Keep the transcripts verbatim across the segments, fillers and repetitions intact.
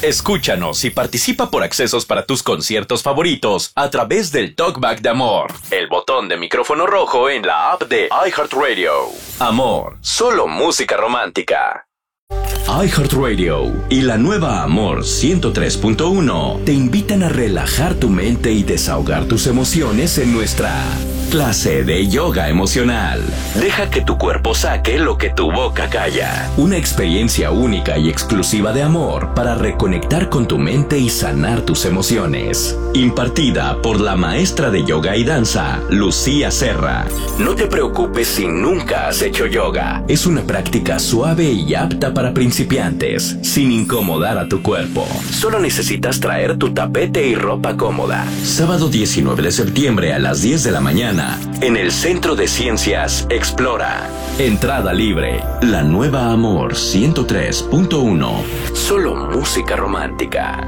Escúchanos y participa por accesos para tus conciertos favoritos a través del Talkback de Amor, el botón de micrófono rojo en la app de iHeartRadio. Amor, solo música romántica. iHeartRadio y la nueva Amor ciento tres punto uno te invitan a relajar tu mente y desahogar tus emociones en nuestra clase de yoga emocional. Deja que tu cuerpo saque lo que tu boca calla. Una experiencia única y exclusiva de amor para reconectar con tu mente y sanar tus emociones. Impartida por la maestra de yoga y danza, Lucía Serra. No te preocupes si nunca has hecho yoga. Es una práctica suave y apta para principiantes, sin incomodar a tu cuerpo. Solo necesitas traer tu tapete y ropa cómoda. Sábado diecinueve de septiembre a las diez de la mañana, en el Centro de Ciencias Explora. Entrada libre. La nueva Amor ciento tres punto uno. Solo música romántica.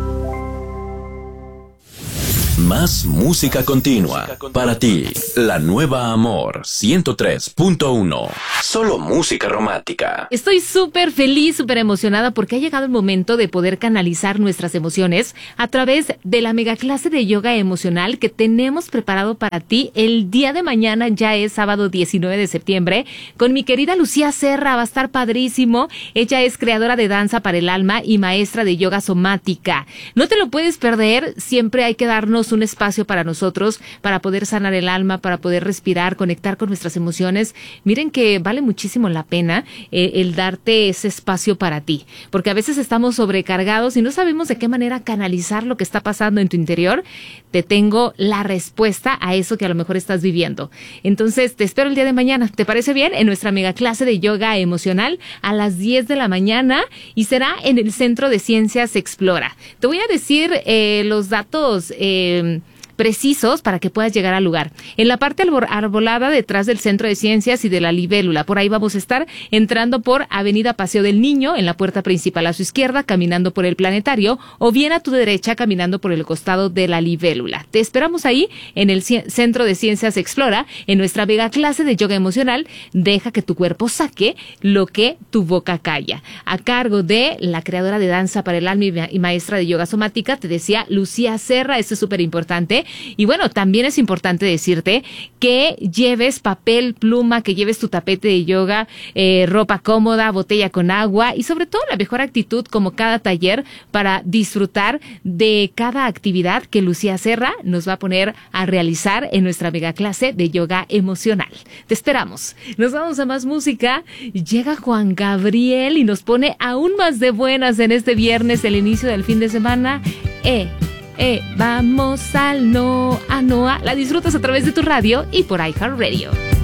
Más música continua para ti. La nueva Amor ciento tres punto uno. Solo música romántica. Estoy súper feliz, súper emocionada porque ha llegado el momento de poder canalizar nuestras emociones a través de la mega clase de yoga emocional que tenemos preparado para ti el día de mañana. Ya es sábado diecinueve de septiembre con mi querida Lucía Serra. Va a estar padrísimo. Ella es creadora de danza para el alma y maestra de yoga somática. No te lo puedes perder. Siempre hay que darnos un espacio para nosotros, para poder sanar el alma, para poder respirar, conectar con nuestras emociones. Miren que vale muchísimo la pena eh, el darte ese espacio para ti, porque a veces estamos sobrecargados y no sabemos de qué manera canalizar lo que está pasando en tu interior. Te tengo la respuesta a eso que a lo mejor estás viviendo. Entonces, te espero el día de mañana. ¿Te parece bien? En nuestra mega clase de yoga emocional a las diez de la mañana y será en el Centro de Ciencias Explora. Te voy a decir eh, los datos eh, precisos para que puedas llegar al lugar. En la parte arbolada detrás del Centro de Ciencias y de la Libélula. Por ahí vamos a estar entrando por Avenida Paseo del Niño, en la puerta principal a su izquierda, caminando por el Planetario, o bien a tu derecha, caminando por el costado de la Libélula. Te esperamos ahí en el Centro de Ciencias Explora, en nuestra mega clase de yoga emocional. Deja que tu cuerpo saque lo que tu boca calla. A cargo de la creadora de danza para el alma y maestra de yoga somática, te decía Lucía Serra. Esto es súper importante. Y bueno, también es importante decirte que lleves papel, pluma, que lleves tu tapete de yoga, eh, ropa cómoda, botella con agua y sobre todo la mejor actitud como cada taller para disfrutar de cada actividad que Lucía Serra nos va a poner a realizar en nuestra mega clase de yoga emocional. Te esperamos. Nos vamos a más música. Llega Juan Gabriel y nos pone aún más de buenas en este viernes, el inicio del fin de semana. Eh. Eh, vamos al Noa Noa. La disfrutas a través de tu radio y por iHeartRadio.